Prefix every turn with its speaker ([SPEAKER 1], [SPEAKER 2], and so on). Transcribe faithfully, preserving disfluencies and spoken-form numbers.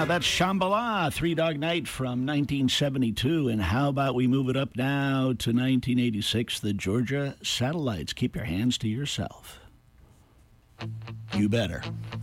[SPEAKER 1] Now that's Shambhala, Three Dog Night from nineteen seventy-two. And how about we move it up now to nineteen eighty-six, the Georgia Satellites. Keep your hands to yourself. You better.